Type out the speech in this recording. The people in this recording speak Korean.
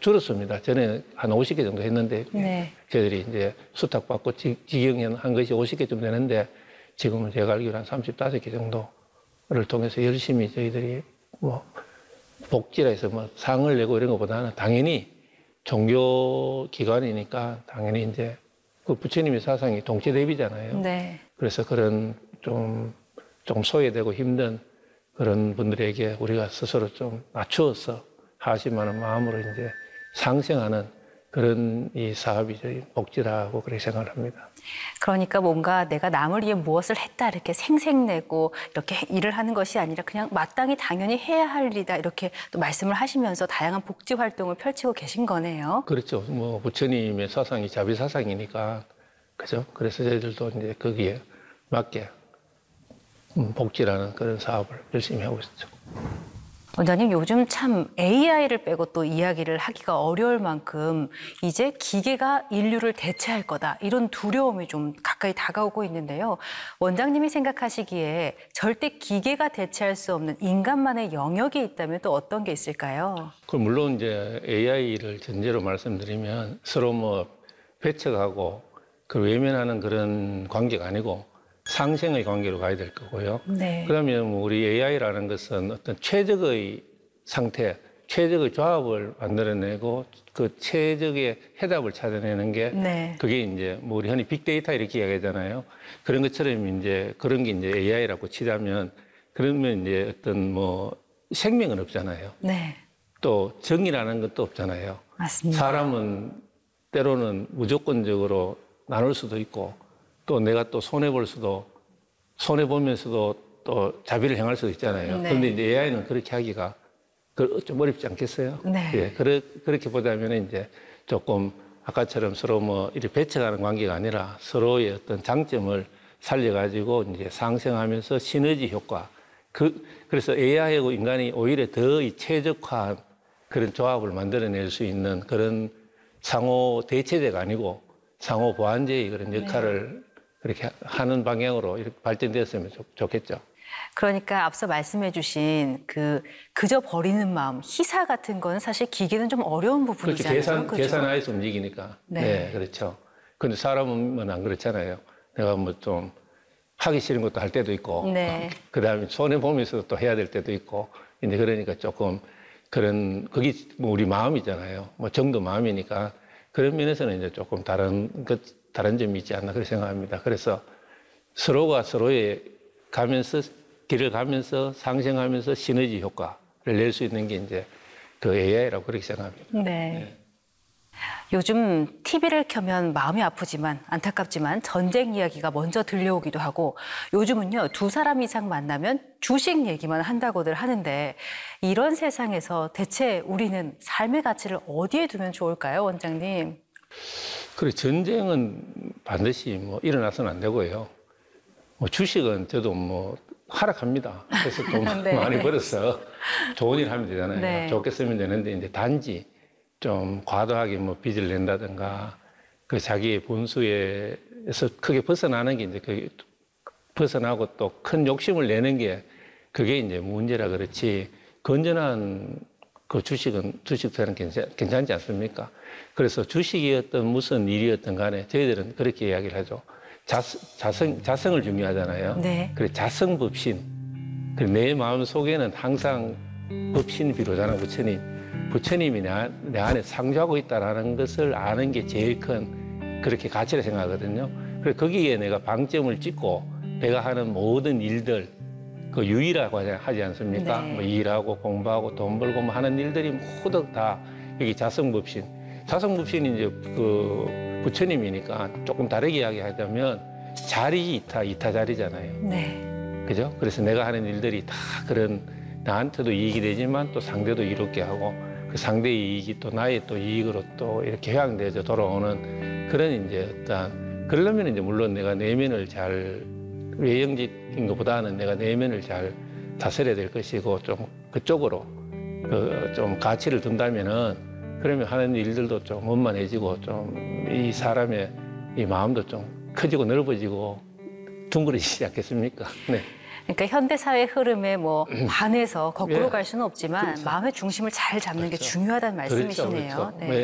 줄었습니다. 전에 한 50개 정도 했는데 네. 저희들이 이제 수탁받고 직영한 것이 50개쯤 되는데 지금은 제가 알기로 한 35개 정도를 통해서 열심히 저희들이 뭐 복지라 해서 뭐 상을 내고 이런 것보다는 당연히 종교 기관이니까 당연히 이제 그 부처님의 사상이 동체대비잖아요. 네. 그래서 그런 좀 소외되고 힘든 그런 분들에게 우리가 스스로 좀 낮추어서 하시만한 마음으로 이제 상생하는 그런 이 사업이 저희 복지라고 그렇게 생각을 합니다. 그러니까 뭔가 내가 남을 위해 무엇을 했다 이렇게 생색내고 이렇게 일을 하는 것이 아니라 그냥 마땅히 당연히 해야 할 일이다 이렇게 또 말씀을 하시면서 다양한 복지 활동을 펼치고 계신 거네요. 그렇죠. 뭐 부처님의 사상이 자비 사상이니까 그죠. 그래서 저희들도 이제 거기에 맞게 복지라는 그런 사업을 열심히 하고 있죠. 원장님, 요즘 참 AI를 빼고 또 이야기를 하기가 어려울 만큼 이제 기계가 인류를 대체할 거다 이런 두려움이 좀 가까이 다가오고 있는데요. 원장님이 생각하시기에 절대 기계가 대체할 수 없는 인간만의 영역이 있다면 또 어떤 게 있을까요? 그 물론 이제 AI를 전제로 말씀드리면 서로 뭐 배척하고 그 외면하는 그런 관계가 아니고 상생의 관계로 가야 될 거고요. 네. 그러면 우리 AI라는 것은 어떤 최적의 상태, 최적의 조합을 만들어내고 그 최적의 해답을 찾아내는 게 네. 그게 이제 뭐 우리 흔히 빅데이터 이렇게 이야기하잖아요. 그런 것처럼 이제 그런 게 이제 AI라고 치자면 그러면 이제 어떤 뭐 생명은 없잖아요. 네. 또 정의라는 것도 없잖아요. 맞습니다. 사람은 때로는 무조건적으로 나눌 수도 있고 또 내가 또 손해볼 수도, 손해보면서도 또 자비를 행할 수도 있잖아요. 네. 그런데 이제 AI는 그렇게 하기가 좀 어렵지 않겠어요? 네. 예, 그렇게 보자면 이제 조금 아까처럼 서로 뭐 이렇게 배척하는 관계가 아니라 서로의 어떤 장점을 살려가지고 이제 상생하면서 시너지 효과. 그래서 AI하고 인간이 오히려 더 이 최적화한 그런 조합을 만들어낼 수 있는 그런 상호 대체제가 아니고 상호 보완제의 그런 역할을 그렇게 하는 방향으로 이렇게 발전되었으면 좋겠죠. 그러니까 앞서 말씀해 주신 그저 버리는 마음, 희사 같은 건 사실 기계는 좀 어려운 부분이잖아요. 그렇죠. 계산하에서 움직이니까. 네. 네, 그렇죠. 근데 사람은 안 그렇잖아요. 내가 뭐 좀 하기 싫은 것도 할 때도 있고, 네. 그다음에 손해보면서도 또 해야 될 때도 있고, 이제 그러니까 조금 그런, 그게 뭐 우리 마음이잖아요. 뭐 정도 마음이니까 그런 면에서는 이제 조금 다른 점이 있지 않나 그렇게 생각합니다. 그래서 서로가 서로의 길을 가면서 상생하면서 시너지 효과를 낼 수 있는 게 이제 그 AI라고 그렇게 생각합니다. 네. 네. 요즘 TV를 켜면 마음이 아프지만 안타깝지만 전쟁 이야기가 먼저 들려오기도 하고 요즘은요 2사람 이상 만나면 주식 얘기만 한다고들 하는데 이런 세상에서 대체 우리는 삶의 가치를 어디에 두면 좋을까요, 원장님? 그래, 전쟁은 반드시 뭐 일어나서는 안 되고요. 뭐 주식은 저도 뭐 하락합니다. 그래서 돈 네. 많이 벌어서 좋은 일 하면 되잖아요. 네. 좋게 쓰면 되는데 이제 단지 좀 과도하게 뭐 빚을 낸다든가 그 자기의 분수에서 크게 벗어나는 게 이제 그 벗어나고 또 큰 욕심을 내는 게 그게 이제 문제라 그렇지 건전한 그 주식처럼 괜찮지 않습니까? 그래서 주식이었던 무슨 일이었던 간에 저희들은 그렇게 이야기를 하죠. 자성을 중요하잖아요. 네. 그래 자성법신. 내 마음 속에는 항상 법신이 비로자나 부처님이 내 안에 상주하고 있다는 것을 아는 게 제일 큰 그렇게 가치라 생각하거든요. 그래서 거기에 내가 방점을 찍고 내가 하는 모든 일들 그 유의라고 하지 않습니까? 네. 뭐 일하고 공부하고 돈 벌고 뭐 하는 일들이 모두 다 여기 자성법신. 자성법신이 이제 그 부처님이니까 조금 다르게 이야기하자면 자리 이타 자리잖아요. 네. 그죠? 그래서 내가 하는 일들이 다 그런 나한테도 이익이 되지만 또 상대도 이롭게 하고 그 상대의 이익이 또 나의 또 이익으로 또 이렇게 회양되어져 돌아오는 그런 이제 어떤 그러려면 이제 물론 내가 내면을 잘 외형적인 것보다는 내가 내면을 잘 다스려야 될 것이고 좀 그쪽으로 좀 가치를 둔다면은 그러면 하는 일들도 좀 원만해지고 좀 이 사람의 이 마음도 좀 커지고 넓어지고 둥그러지지 않겠습니까? 네. 그러니까 현대 사회 흐름에 뭐 반해서 거꾸로 예. 갈 수는 없지만 그렇죠. 마음의 중심을 잘 잡는 게 그렇죠. 중요하다는 말씀이시네요. 그렇죠. 네.